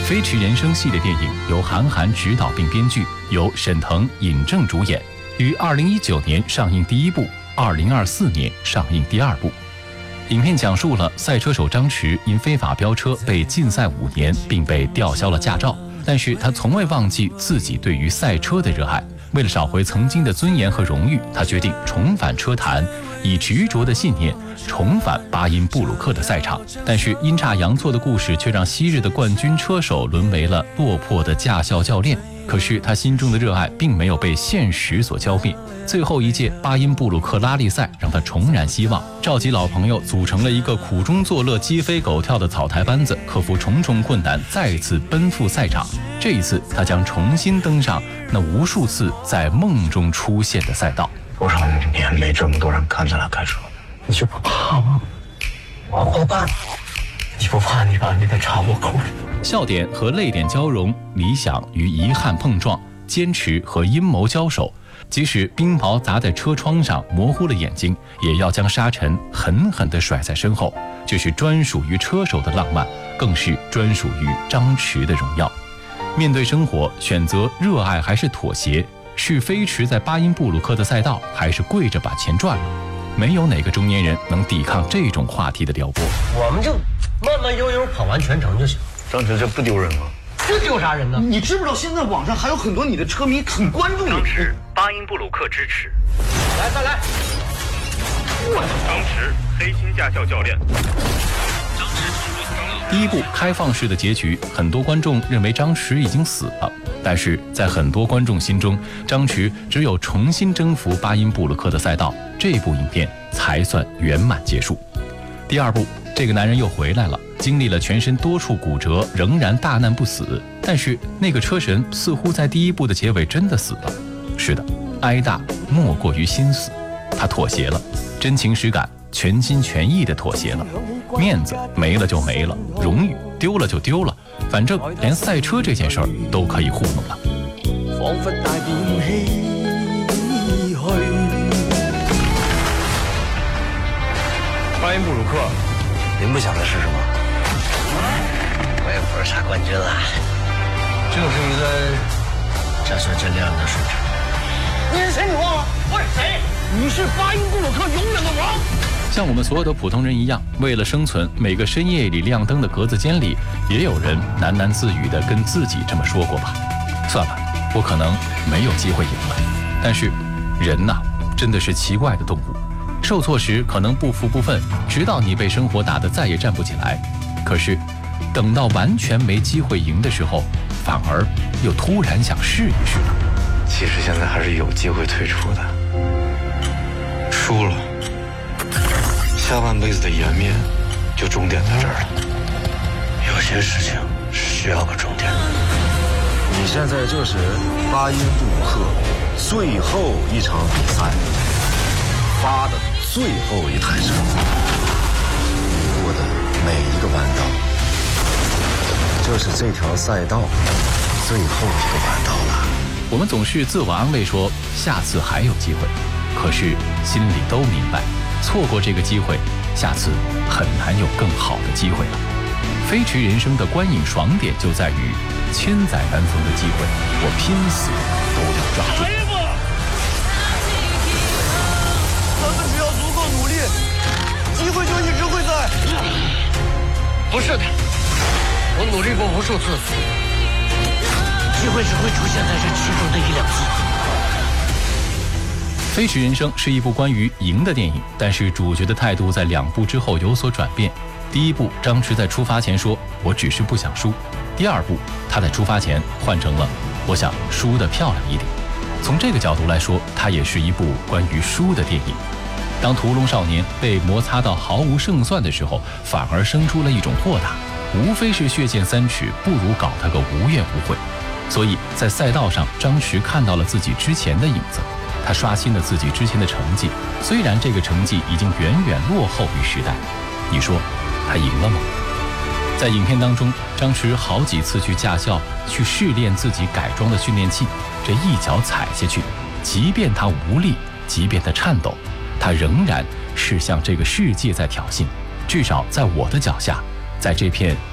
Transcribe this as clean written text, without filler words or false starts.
飞驰人生系列电影由韩寒执导并编剧，由沈腾、尹正主演，于2019年上映第一部，2024年上映第二部。影片讲述了赛车手张驰因非法飙车被禁赛5年，并被吊销了驾照，但是他从未忘记自己对于赛车的热爱。为了找回曾经的尊严和荣誉，他决定重返车坛，以执着的信念重返巴音布鲁克的赛场。但是阴差阳错的故事却让昔日的冠军车手沦为了落魄的驾校教练。可是他心中的热爱并没有被现实所浇灭。最后一届巴音布鲁克拉力赛让他重燃希望，召集老朋友组成了一个苦中作乐、鸡飞狗跳的草台班子，克服重重困难，再次奔赴赛场。这一次，他将重新登上那无数次在梦中出现的赛道。 多少年没这么多人看着他开车，你就不怕吗？我怕。你不怕你把你的茶我口里。 笑点和泪点交融，理想与遗憾碰撞，坚持和阴谋交手。即使冰雹砸在车窗上模糊了眼睛，也要将沙尘狠狠地甩在身后。这是专属于车手的浪漫，更是专属于张驰的荣耀。面对生活，选择热爱还是妥协？是飞驰在巴音布鲁克的赛道，还是跪着把钱赚了？没有哪个中年人能抵抗这种话题的撩拨。 我们就慢慢悠悠跑完全程就行。 张驰，这不丢人吗？ 这丢啥人呢？ 你知不知道现在网上还有很多你的车迷很关注你？ 张驰，巴音布鲁克支持。 来，再来。 张驰，黑心驾校教练。 第一部开放式的结局，很多观众认为张驰已经死了，但是在很多观众心中，张驰只有重新征服巴音布鲁克的赛道，这部影片才算圆满结束。第二部，这个男人又回来了，经历了全身多处骨折，仍然大难不死。但是那个车神似乎在第一部的结尾真的死了。是的，挨大莫过于心死，他妥协了，真情实感，全心全意地妥协了。面子没了就没了，荣誉丢了就丢了，反正连赛车这件事儿都可以糊弄了。 仿佛大便唏噓。 巴音布鲁克，您不想的是什么？ 我也不是啥冠军了， 就是一个这算真亮的水车。 你是谁？你忘了？我是谁？你是巴音布鲁克永远的王。 像我们所有的普通人一样，为了生存，每个深夜里亮灯的格子间里，也有人喃喃自语地跟自己这么说过吧。算了，我可能没有机会赢了。但是人呐，真的是奇怪的动物。受挫时可能不服不忿，直到你被生活打得再也站不起来。可是等到完全没机会赢的时候，反而又突然想试一试了。 其实现在还是有机会退出的。输了，下半辈子的颜面就终点在这儿了。 有些事情是需要个终点的。 你现在就是巴音布鲁克最后一场比赛发的最后一台车，你过的每一个弯道，就是这条赛道最后一个弯道了。 我们总是自我安慰说下次还有机会，可是心里都明白，错过这个机会，下次很难有更好的机会了。飞驰人生的观影爽点就在于千载难逢的机会，我拼死都要抓住。 咱们只要足够努力，机会就一直会在。 不是的，我努力过无数次，机会只会出现在这其中的1-2次。 飞驰人生是一部关于赢的电影，但是主角的态度在2部之后有所转变。第一部，张驰在出发前说我只是不想输。第二部，他在出发前换成了我想输得漂亮一点。从这个角度来说，它也是一部关于输的电影。当屠龙少年被摩擦到毫无胜算的时候，反而生出了一种豁达，无非是血溅3尺，不如搞他个无怨无悔。所以在赛道上，张驰看到了自己之前的影子，他刷新了自己之前的成绩，虽然这个成绩已经远远落后于时代。你说他赢了吗？在影片当中，张驰好几次去驾校去试炼自己改装的训练器，这一脚踩下去，即便他无力，即便他颤抖，他仍然是向这个世界在挑衅。至少在我的脚下，在这片